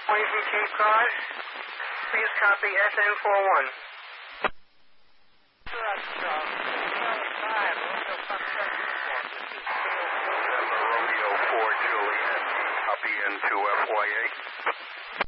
Calling from Cape Cod. Please copy SN41. November Romeo 4 Juliet. Copy N2FYA.